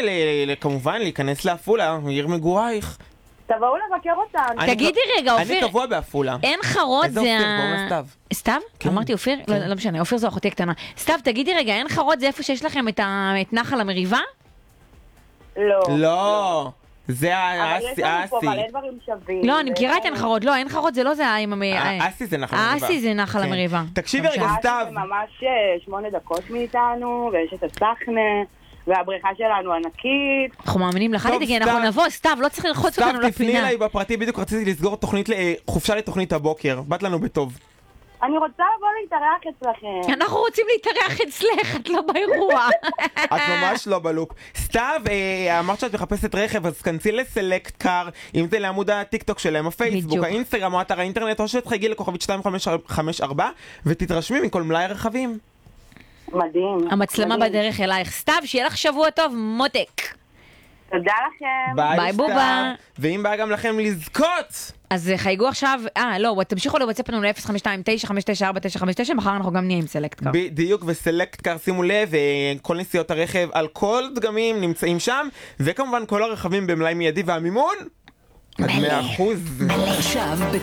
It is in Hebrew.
כמובן להיכנס לעפולה, עיר מגורייך. תבואו לבקר אותנו. תגידי רגע, אופיר. אני קבוע בעפולה. אין חרות איזה זה... אופיר? קוראים לה סתיו. סתיו? אמרתי אופיר? לא משנה, אופיר זו אחותי הקטנה. סתיו, תגידי רגע, אין חרות זה איפה שיש לכם את נחל המריבה? לא. זה אבל יש לנו פה האסי. מלא דברים שווים. לא, אני מכירה את אין חרות. לא, אין חרות זה לא זה עם האסי זה נחל המריבה. האסי זה נחל המריבה. תקשיבי רגע, סתיו. זה ממש 8 דקות מאיתנו, ויש את הסחנה, והבריכה שלנו ענקית. אנחנו מאמינים לך, טוב, תגידי, אנחנו סתיו. נבוא, סתיו, לא צריך ללחוץ אותנו סתיו, תפני לפינה. אליי בפרטי, בדיוק רציתי לסגור חופשה לתוכנית הבוקר. באת לנו בטוב. אני רוצה לבוא להתארח אצלכם. אנחנו רוצים להתארח אצלך, את לא באירוע. את ממש לא בלופ. סתיו, אמרת שאת מחפשת רכב, אז כנסי לסלקט קאר, אם זה לעמוד הטיקטוק שלהם, הפייסבוק, בדיוק. האינסטגרם או אתר האינטרנט, או שתחייגי לכוכבית 2554 ותתרשמי מכל מלאי הרכבים. מדהים. המצלמה מדהים. בדרך אלייך. סתיו, שיהיה לך שבוע טוב, מותק. תודה לכם. ביי, ביי בובה. סתיו. ואם בא גם לכם לזכות, אז חייגו עכשיו, לא, תמשיכו לבצע לנו ל-052-9594959, מחר אנחנו גם נהיה עם סלקט קאר. בדיוק, וסלקט קאר, שימו לב, כל נסיעות הרכב על כל דגמים נמצאים שם, וכמובן כל הרכבים במלאי מיידי והמימון עד 100%. עכשיו